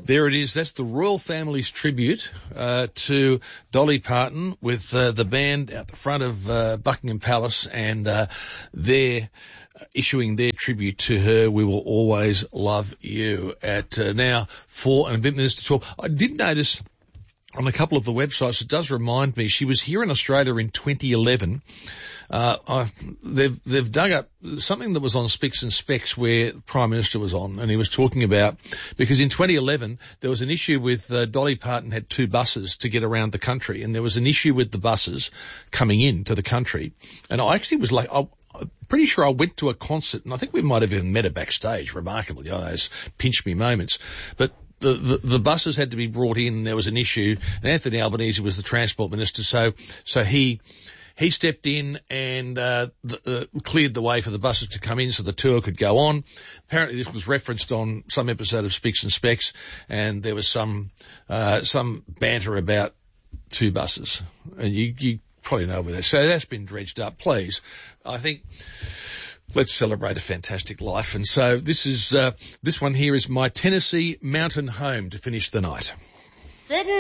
There it is. That's the Royal Family's tribute to Dolly Parton with the band out the front of Buckingham Palace, and they're issuing their tribute to her. We will always love you at now 4 and a bit minutes to 12. I did notice on a couple of the websites, it does remind me, she was here in Australia in 2011. They've dug up something that was on Spicks and Specs where the Prime Minister was on, and he was talking about, because in 2011 there was an issue with Dolly Parton had 2 buses to get around the country, and there was an issue with the buses coming in to the country. And I actually was like, I'm pretty sure I went to a concert, and I think we might have even met her backstage, remarkably, those pinch me moments. But the buses had to be brought in, and there was an issue, and Anthony Albanese was the Transport Minister, so he stepped in and cleared the way for the buses to come in so the tour could go on. Apparently this was referenced on some episode of Spicks and Specs, and there was some banter about 2 buses. And you probably know where that. So that's been dredged up. Please, I think, let's celebrate a fantastic life. And so this one here is My Tennessee Mountain Home to finish the night. Sitting